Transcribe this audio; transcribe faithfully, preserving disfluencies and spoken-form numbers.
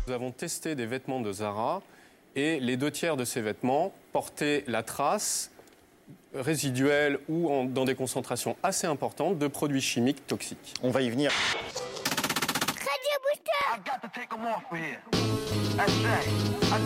Nous avons testé des vêtements de Zara et les deux tiers de ces vêtements portaient la trace résiduelle ou en, dans des concentrations assez importantes de produits chimiques toxiques. On va y venir. Radio Booster.